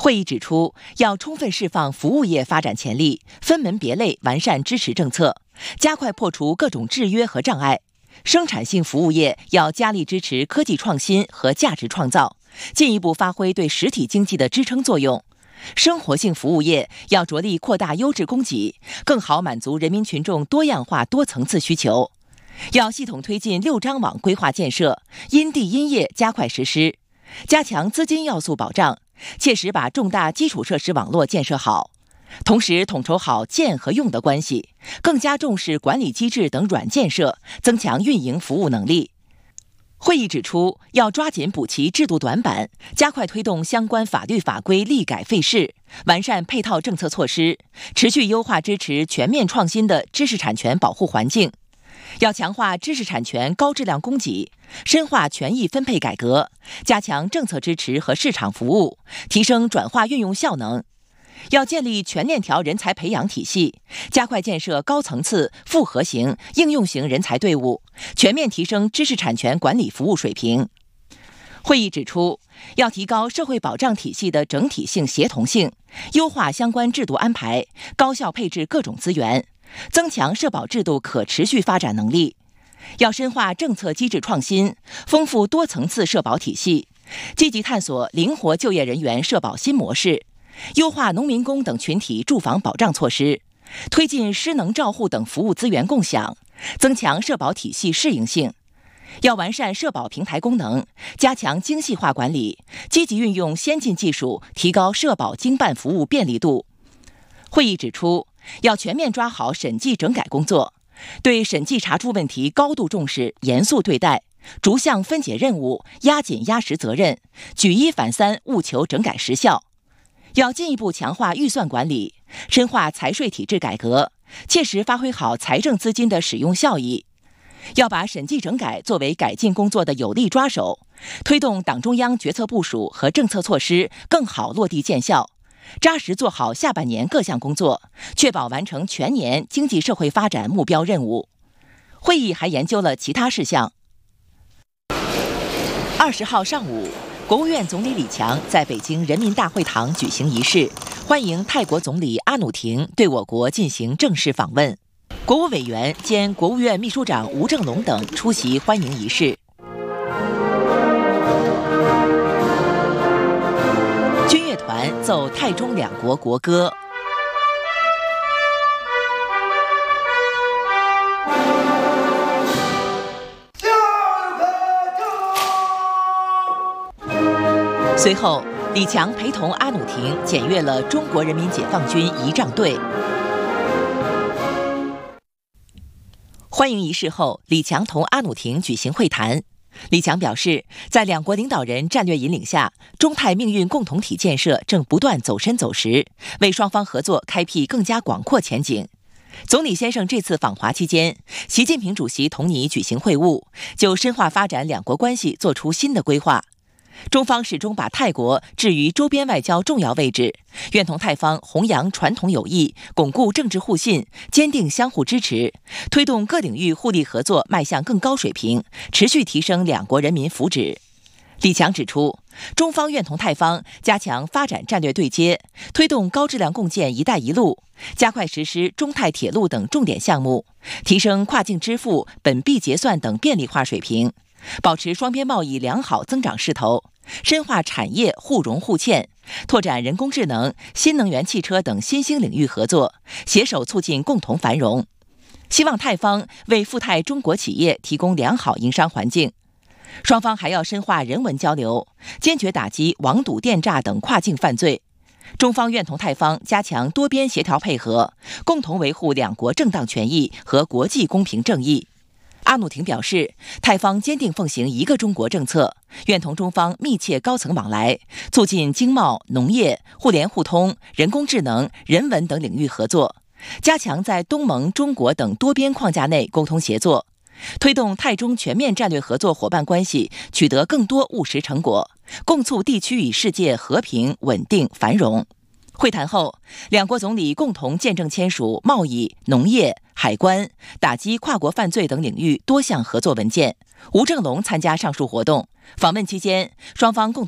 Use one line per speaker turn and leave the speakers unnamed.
会议指出，要充分释放服务业发展潜力，分门别类完善支持政策，加快破除各种制约和障碍。生产性服务业要加力支持科技创新和价值创造，进一步发挥对实体经济的支撑作用。生活性服务业要着力扩大优质供给，更好满足人民群众多样化多层次需求。要系统推进6张网规划建设，因地因业加快实施，加强资金要素保障，切实把重大基础设施网络建设好。同时统筹好建和用的关系，更加重视管理机制等软建设，增强运营服务能力。会议指出，要抓紧补齐制度短板，加快推动相关法律法规立改废释，完善配套政策措施，持续优化支持全面创新的知识产权保护环境。要强化知识产权高质量供给，深化权益分配改革，加强政策支持和市场服务，提升转化运用效能。要建立全链条人才培养体系，加快建设高层次、复合型、应用型人才队伍，全面提升知识产权管理服务水平。会议指出，要提高社会保障体系的整体性、协同性，优化相关制度安排，高效配置各种资源，增强社保制度可持续发展能力。要深化政策机制创新，丰富多层次社保体系，积极探索灵活就业人员社保新模式，优化农民工等群体住房保障措施，推进失能照护等服务资源共享，增强社保体系适应性。要完善社保平台功能，加强精细化管理，积极运用先进技术，提高社保经办服务便利度。会议指出，要全面抓好审计整改工作，对审计查处问题高度重视，严肃对待，逐项分解任务，压紧压实责任，举一反三，务求整改实效。要进一步强化预算管理，深化财税体制改革，切实发挥好财政资金的使用效益。要把审计整改作为改进工作的有力抓手，推动党中央决策部署和政策措施更好落地见效，扎实做好下半年各项工作，确保完成全年经济社会发展目标任务。会议还研究了其他事项。20号上午，国务院总理李强在北京人民大会堂举行仪式，欢迎泰国总理阿努廷对我国进行正式访问。国务委员兼国务院秘书长吴正龙等出席欢迎仪式。军乐团奏泰中两国国歌。随后，李强陪同阿努廷检阅了中国人民解放军仪仗队。欢迎仪式后，李强同阿努廷举行会谈。李强表示，在两国领导人战略引领下，中泰命运共同体建设正不断走深走实，为双方合作开辟更加广阔前景。总理先生这次访华期间，习近平主席同拟举行会晤，就深化发展两国关系作出新的规划。中方始终把泰国置于周边外交重要位置，愿同泰方弘扬传统友谊，巩固政治互信，坚定相互支持，推动各领域互利合作迈向更高水平，持续提升两国人民福祉。李强指出，中方愿同泰方加强发展战略对接，推动高质量共建“一带一路”，加快实施中泰铁路等重点项目，提升跨境支付、本币结算等便利化水平，保持双边贸易良好增长势头，深化产业互融互嵌，拓展人工智能、新能源汽车等新兴领域合作，携手促进共同繁荣。希望泰方为赴泰中国企业提供良好营商环境。双方还要深化人文交流，坚决打击网赌电诈等跨境犯罪。中方愿同泰方加强多边协调配合，共同维护两国正当权益和国际公平正义。阿努廷表示，泰方坚定奉行一个中国政策，愿同中方密切高层往来，促进经贸、农业、互联互通、人工智能、人文等领域合作，加强在东盟、中国等多边框架内沟通协作，推动泰中全面战略合作伙伴关系取得更多务实成果，共促地区与世界和平、稳定、繁荣。会谈后，两国总理共同见证签署贸易、农业、海关、打击跨国犯罪等领域多项合作文件。吴正龙参加上述活动。访问期间，双方共同